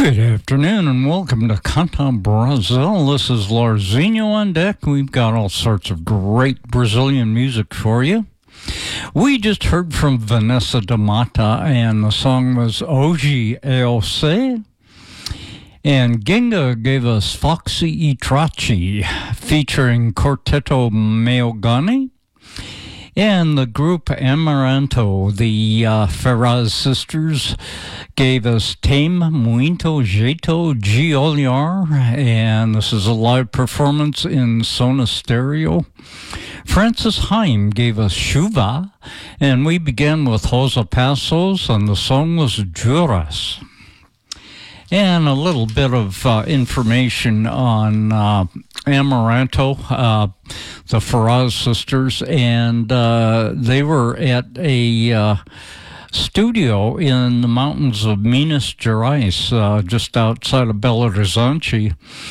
Good afternoon and welcome to Canta Brazil. This is Larzinho on deck. We've got all sorts of great Brazilian music for you. We just heard from Vanessa da Mata and the song was Hoje Eu Sei. And Ginga gave us Foxy e Traci featuring Quarteto Meogani. And the group Amaranto, the Ferraz sisters, gave us Tem Muito Jeito de Olhar, and this is a live performance in Sona Stereo. Francis Haim gave us Chuva, and we began with Rosa Passos, and the song was Juras. And a little bit of information on Amaranto, the Ferraz sisters, and they were at a studio in the mountains of Minas Gerais, just outside of Belo Horizonte,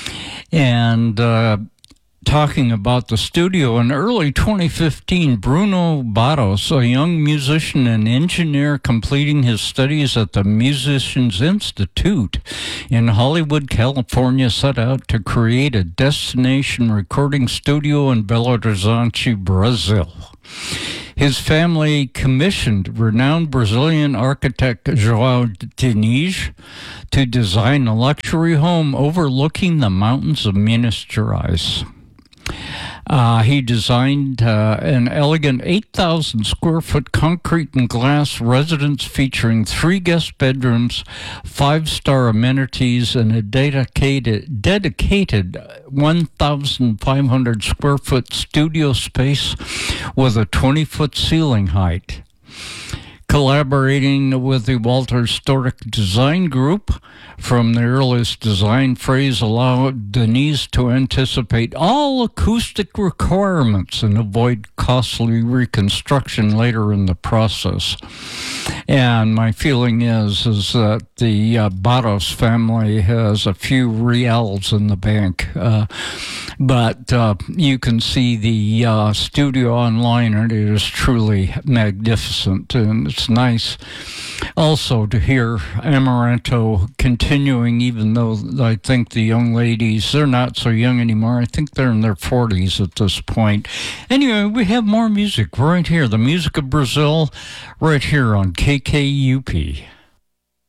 and talking about the studio. In early 2015, Bruno Barros, a young musician and engineer completing his studies at the Musicians Institute in Hollywood, California, set out to create a destination recording studio in Belo Horizonte, Brazil. His family commissioned renowned Brazilian architect João Diniz to design a luxury home overlooking the mountains of Minas Gerais. He designed an elegant 8,000 square foot concrete and glass residence featuring 3 guest bedrooms, 5-star amenities, and a dedicated 1,500 square foot studio space with a 20-foot ceiling height. Collaborating with the Walter Storck Design Group from the earliest design phase allowed Diniz to anticipate all acoustic requirements and avoid costly reconstruction later in the process. And my feeling is that the Barros family has a few reals in the bank. But you can see the studio online, and it is truly magnificent, and it's nice also to hear Amaranto continuing, even though I think the young ladies, they're not so young anymore. I think they're in their 40s at this point. Anyway, we have more music right here, the music of Brazil, right here on KKUP.